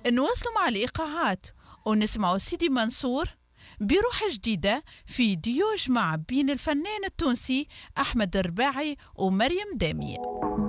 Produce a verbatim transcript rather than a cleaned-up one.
نواصلوا مع الإيقاعات ونسمعوا سيدي منصور بروح جديدة في ديو جمع بين الفنان التونسي أحمد الرباعي ومريم دامي.